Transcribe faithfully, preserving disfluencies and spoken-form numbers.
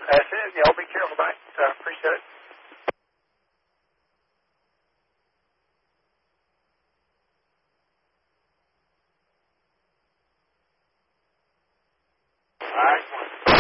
That's it. Y'all be careful, thanks. I appreciate it. All right.